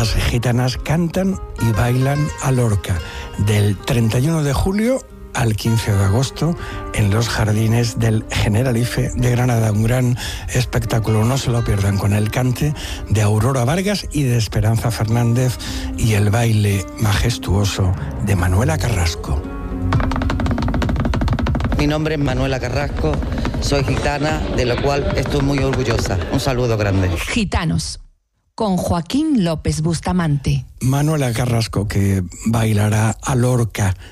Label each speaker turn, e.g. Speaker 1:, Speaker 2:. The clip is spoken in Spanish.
Speaker 1: las gitanas cantan y bailan a Lorca del 31 de julio al 15 de agosto en los jardines del Generalife de Granada. Un gran espectáculo, no se lo pierdan, con el cante de Aurora Vargas y de Esperanza Fernández y el baile majestuoso de Manuela Carrasco.
Speaker 2: Mi nombre es Manuela Carrasco, soy gitana, de lo cual estoy muy orgullosa. Un saludo grande.
Speaker 3: Gitanos, con Joaquín López Bustamante.
Speaker 1: Manuela Carrasco, que bailará a Lorca